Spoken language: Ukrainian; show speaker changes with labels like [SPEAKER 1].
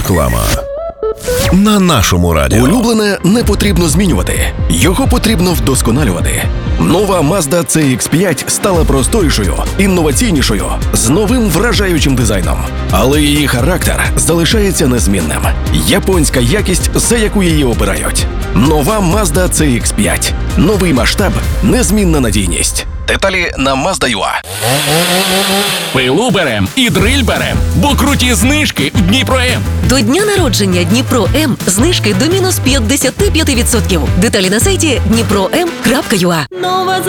[SPEAKER 1] Реклама. На нашому радіо.
[SPEAKER 2] Улюблене не потрібно змінювати. Його потрібно вдосконалювати. Нова Mazda CX-5 стала просторішою, інноваційнішою, з новим вражаючим дизайном. Але її характер залишається незмінним. Японська якість, за яку її обирають. Нова Mazda CX-5. Новий масштаб, незмінна надійність. Деталі на Mazda.ua.
[SPEAKER 3] Пилу берем і дриль берем, бо круті знижки в Дніпро-М.
[SPEAKER 4] До дня народження Дніпро-М знижки до мінус 55%. Деталі на сайті dnipro.m.ua.
[SPEAKER 5] Нова